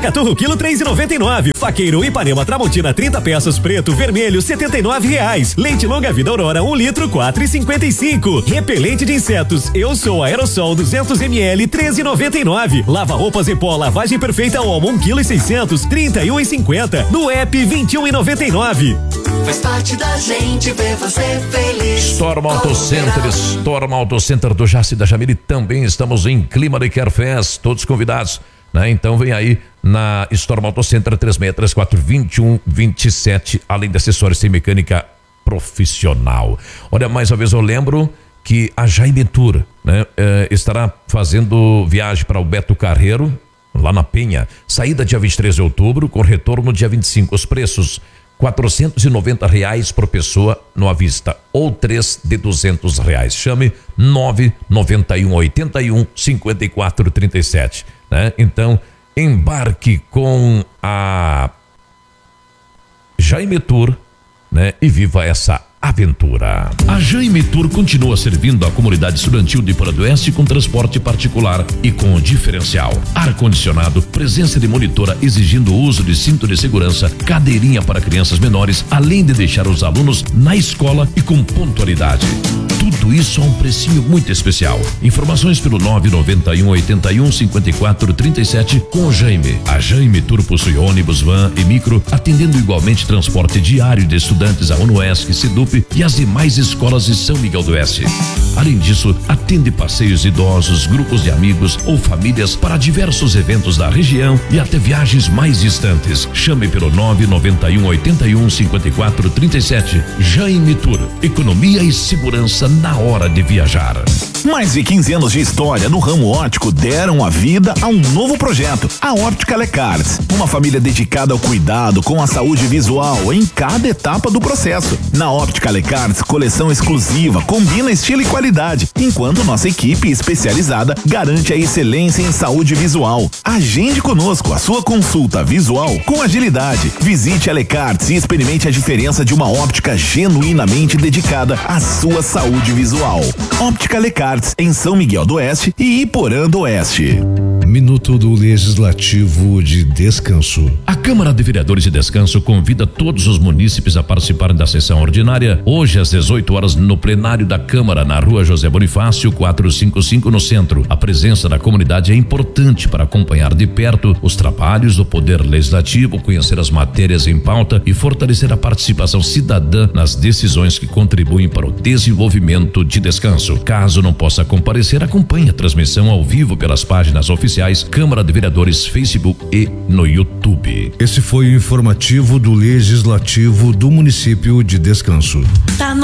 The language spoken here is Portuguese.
caturro quilo 3,99. Faqueiro Ipanema Tramontina 30 peças preto vermelho R$79. Leite longa vida Aurora 1 litro 4,55. Repelente de insetos Eu Sou Aerosol 200 ml 13,99. Lava roupas em pó lavagem perfeita Omo 1,6 kg 31,50. No app 21,99. Faz parte da gente ver você feliz. Storma Auto Center do Jaci da Jamile, também estamos em clima de Carfest, todos convidados, né? Então vem aí na Storma Auto Center 3634-2127, além de acessórios sem mecânica profissional. Olha, mais uma vez eu lembro que a Jaime Tour, né, estará fazendo viagem para o Beto Carreiro, lá na Penha, saída dia 23 de outubro, com retorno dia 25. Os preços R$490 por pessoa no à vista ou 3 de R$200. Chame 991815437, né? Então embarque com a Jaime Tour, né? E viva essa aventura. A Jaime Tour continua servindo a comunidade estudantil de Porã do Oeste com transporte particular e com diferencial. Ar-condicionado, presença de monitora exigindo o uso de cinto de segurança, cadeirinha para crianças menores, além de deixar os alunos na escola e com pontualidade. Tudo isso a um precinho muito especial. Informações pelo 991815437 com o Jaime. A Jaime Tour possui ônibus, van e micro, atendendo igualmente transporte diário de estudantes a UNOESC, SEDUP e as demais escolas de São Miguel do Oeste. Além disso, atende passeios idosos, grupos de amigos ou famílias para diversos eventos da região e até viagens mais distantes. Chame pelo 991815437. Jaime Tour, economia e segurança na hora de viajar. Mais de 15 anos de história no ramo óptico deram a vida a um novo projeto, a Óptica Lecards. Uma família dedicada ao cuidado com a saúde visual em cada etapa do processo. Na Óptica Lecards, coleção exclusiva, combina estilo e qualidade, enquanto nossa equipe especializada garante a excelência em saúde visual. Agende conosco a sua consulta visual com agilidade. Visite a Lecards e experimente a diferença de uma óptica genuinamente dedicada à sua saúde visual. Óptica Lecards, em São Miguel do Oeste e Iporã do Oeste. Minuto do Legislativo de Descanso. A Câmara de Vereadores de Descanso convida todos os munícipes a participarem da sessão ordinária hoje às 18 horas no plenário da Câmara, na Rua José Bonifácio 455, no centro. A presença da comunidade é importante para acompanhar de perto os trabalhos do Poder Legislativo, conhecer as matérias em pauta e fortalecer a participação cidadã nas decisões que contribuem para o desenvolvimento de Descanso. Caso não possa comparecer, acompanhe a transmissão ao vivo pelas páginas oficiais Câmara de Vereadores, Facebook e no YouTube. Esse foi o informativo do Legislativo do município de Descanso.